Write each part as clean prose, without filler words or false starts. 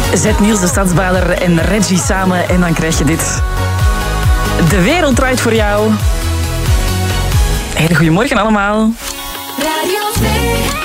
Zet Niels de Stadsbader en Reggie samen en dan krijg je dit. De wereld draait voor jou. Hele goedemorgen allemaal. Radio 2.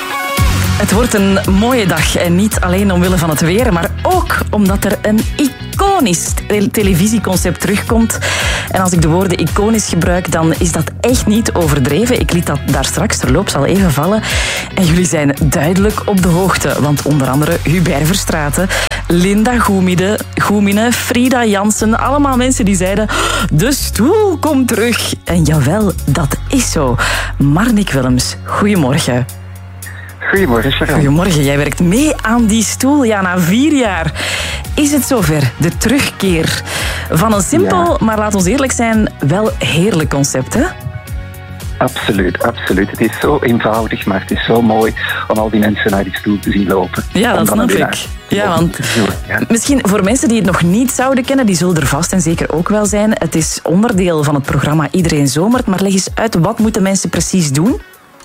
Het wordt een mooie dag en niet alleen omwille van het weer, maar ook omdat er een iconisch televisieconcept terugkomt. En als ik de woorden iconisch gebruik, dan is dat echt niet overdreven. Ik liet dat daar straks terloops al even vallen. En jullie zijn duidelijk op de hoogte, want onder andere Hubert Verstraeten, Linda Goemine, Frida Jansen, allemaal mensen die zeiden de stoel komt terug. En jawel, dat is zo. Marnik Willems, goedemorgen. Goedemorgen, Sharon. Goedemorgen, jij werkt mee aan die stoel. Ja, na 4 jaar is het zover. De terugkeer van een simpel, maar laat ons eerlijk zijn, wel heerlijk concept, hè? Absoluut, absoluut. Het is zo eenvoudig, maar het is zo mooi om al die mensen naar die stoel te zien lopen. Ja, dat snap ik. Ja, want misschien voor mensen die het nog niet zouden kennen, die zullen er vast en zeker ook wel zijn. Het is onderdeel van het programma Iedereen Zomert, maar leg eens uit, wat moeten mensen precies doen?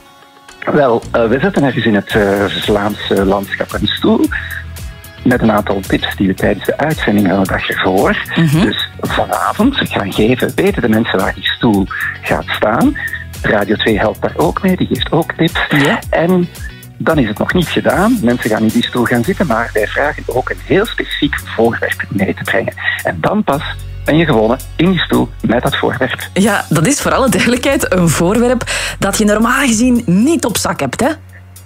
Wel, we zetten ergens in het Vlaamse landschap een stoel met een aantal tips die we tijdens de uitzending van de dag ervoor dus vanavond gaan geven. Weten de mensen waar die stoel gaat staan. Radio 2 helpt daar ook mee, die geeft ook tips. Ja. En dan is het nog niet gedaan. Mensen gaan in die stoel gaan zitten, maar wij vragen ook een heel specifiek voorwerp mee te brengen. En dan pas ben je gewonnen in die stoel met dat voorwerp. Ja, dat is voor alle duidelijkheid een voorwerp dat je normaal gezien niet op zak hebt, hè?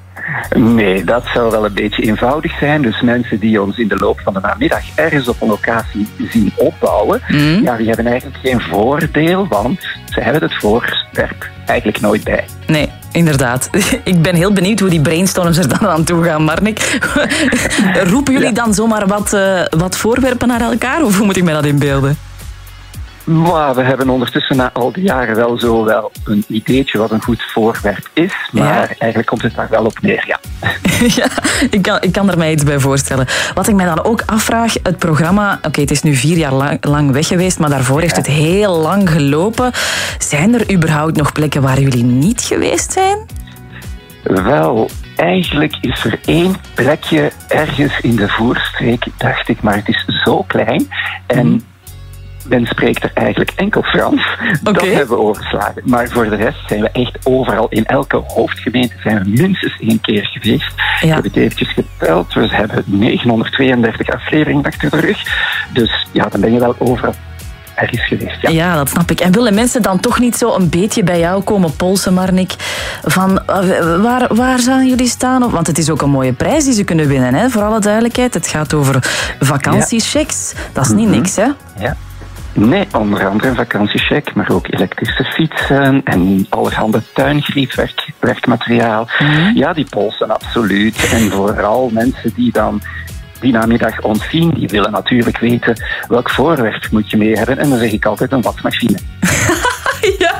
Nee, dat zou wel een beetje eenvoudig zijn. Dus mensen die ons in de loop van de namiddag ergens op een locatie zien opbouwen, ja, die hebben eigenlijk geen voordeel, want ze hebben het voorwerp eigenlijk nooit bij. Nee, inderdaad. Ik ben heel benieuwd hoe die brainstorms er dan aan toe gaan, Marnik. Roepen jullie dan zomaar wat voorwerpen naar elkaar, of hoe moet ik mij dat inbeelden? Maar we hebben ondertussen na al die jaren wel een ideetje wat een goed voorwerp is. Maar eigenlijk komt het daar wel op neer, ja. Ja, ik kan er mij iets bij voorstellen. Wat ik mij dan ook afvraag, het programma, het is nu 4 jaar lang weg geweest, maar daarvoor heeft het heel lang gelopen. Zijn er überhaupt nog plekken waar jullie niet geweest zijn? Wel, eigenlijk is er 1 plekje ergens in de Voerstreek, dacht ik, maar het is zo klein. En men spreekt er eigenlijk enkel Frans. Dat hebben we overgeslagen. Maar voor de rest zijn we echt overal. In elke hoofdgemeente zijn we minstens 1 keer geweest. Ja. Ik heb het eventjes geteld. We hebben 932 afleveringen achter de rug. Dus ja, dan ben je wel overal ergens geweest. Ja. Ja, dat snap ik. En willen mensen dan toch niet zo een beetje bij jou komen polsen, Marnik? Van waar zouden jullie staan? Want het is ook een mooie prijs die ze kunnen winnen, hè? Voor alle duidelijkheid. Het gaat over vakantiechecks. Dat is niet niks, hè? Ja. Nee, onder andere een vakantiecheck, maar ook elektrische fietsen en allerhande tuingriefwerkmateriaal. Ja, die polsen absoluut. En vooral mensen die dan die namiddag ons zien, die willen natuurlijk weten welk voorwerp moet je mee hebben. En dan zeg ik altijd een wasmachine. Ja.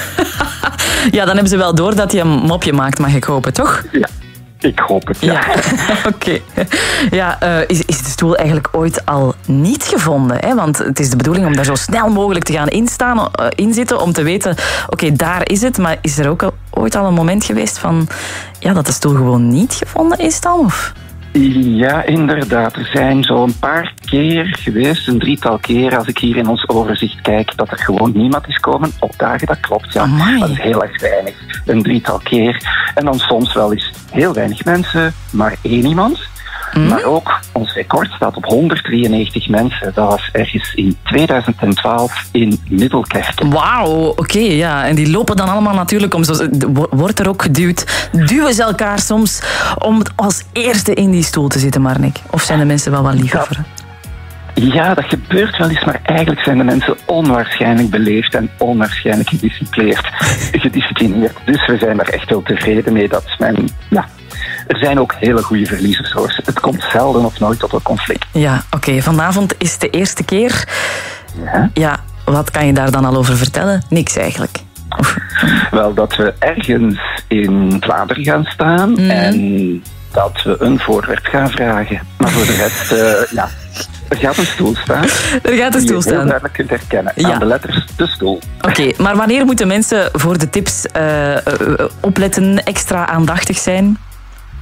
Ja, dan hebben ze wel door dat je een mopje maakt, mag ik hopen, toch? Ja. Ik hoop het, ja. Oké. Ja, is de stoel eigenlijk ooit al niet gevonden? Hè? Want het is de bedoeling om daar zo snel mogelijk te gaan inzitten, om te weten, daar is het. Maar is er ook ooit al een moment geweest van, dat de stoel gewoon niet gevonden is dan? Of? Ja, inderdaad. Er zijn zo'n paar keer geweest, een 3-tal keer, als ik hier in ons overzicht kijk, dat er gewoon niemand is komen opdagen. Dat klopt, ja. Amai. Dat is heel erg weinig. Een 3-tal keer. En dan soms wel eens heel weinig mensen, maar 1 iemand. Maar ook ons record staat op 193 mensen. Dat was ergens in 2012 in Middelkerken. Wauw, oké, ja. En die lopen dan allemaal natuurlijk om... Wordt er ook geduwd? Duwen ze elkaar soms om als eerste in die stoel te zitten, Marnik? Of zijn de mensen wel wat liever? Ja, dat gebeurt wel eens, maar eigenlijk zijn de mensen onwaarschijnlijk beleefd en onwaarschijnlijk gedisciplineerd. Dus we zijn daar echt heel tevreden mee dat men... Er zijn ook hele goede verliezers, hoor. Het komt zelden of nooit tot een conflict. Ja, oké. Vanavond is de eerste keer. Ja, wat kan je daar dan al over vertellen? Niks eigenlijk. Wel, dat we ergens in Vlaanderen gaan staan en dat we een voorwerp gaan vragen. Maar voor de rest, er gaat een stoel staan. Er gaat een stoel staan. Die je heel duidelijk kunt herkennen. Aan de letters de stoel. Oké, maar wanneer moeten mensen voor de tips opletten, extra aandachtig zijn?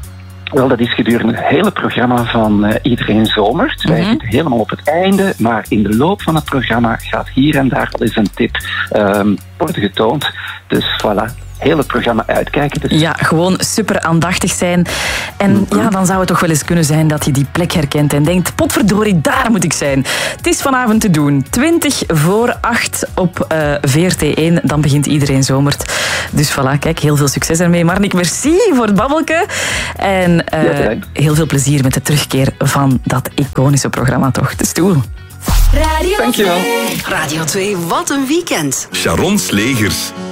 Wel, dat is gedurende het hele programma van Iedereen Zomert. Wij zitten helemaal op het einde, maar in de loop van het programma gaat hier en daar wel eens een tip worden getoond. Dus voilà. Heel het programma uitkijken. Dus. Ja, gewoon super aandachtig zijn. En ja, dan zou het toch wel eens kunnen zijn dat je die plek herkent en denkt, potverdorie, daar moet ik zijn. Het is vanavond te doen. 7:20 op VRT1. Dan begint Iedereen Zomert. Dus voilà, kijk, heel veel succes ermee. Marnik, merci voor het babbelke. En heel veel plezier met de terugkeer van dat iconische programma, toch? De stoel. Radio Dankjewel. 2. Radio 2, wat een weekend. Sharon Slegers.